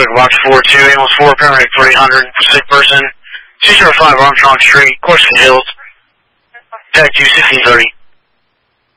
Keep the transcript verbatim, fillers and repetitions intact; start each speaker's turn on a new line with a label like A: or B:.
A: Box four two, ambulance four, paramedic three hundred, sick person, two zero five Armstrong Street, Corsican Hills, tag two sixteen thirty.